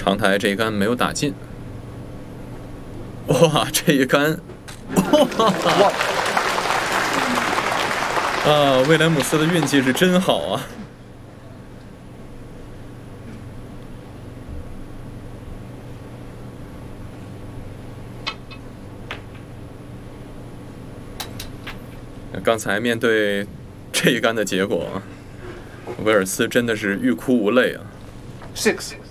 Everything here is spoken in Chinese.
长台这一杆没有打进。哇，这一杆，哇！啊，威廉姆斯的运气是真好啊！刚才面对这一杆的结果，威尔斯真的是欲哭无泪啊。 6.